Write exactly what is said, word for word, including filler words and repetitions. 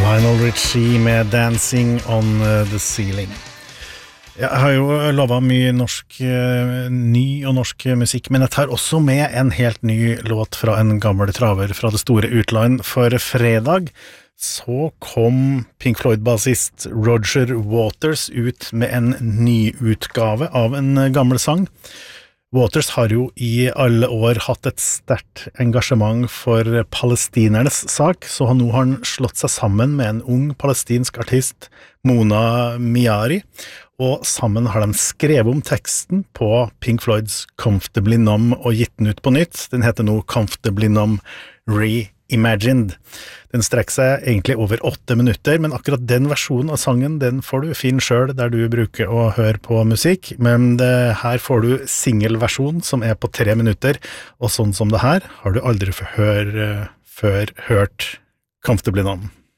Lionel Richie med Dancing on the Ceiling. Jeg har jo lovet mye norsk, ny og norsk musikk, men jeg tar også med en helt ny låt fra en gammel traver fra det store utland. For fredag så kom Pink Floyd-bassist Roger Waters ut med en nyutgave av en gammel sang. Waters har jo i alle år hatt et sterkt engasjement for palestinernes sak, så nå har han slått seg sammen med en ung palestinsk artist, Mona Miari, og sammen har de skrevet om teksten på Pink Floyds Comfortably Numb og gitt den ut på nytt. Den heter nå Comfortably Numb Reimagined. Den strekker seg egentlig over åtte minutter, men akkurat den versjonen av sangen, den får du finne selv der du bruker å høre på musikk, men det, her får du singelversjon som er på tre minutter, og sånn som det her har du aldri før, før hørt Comfortably Numb.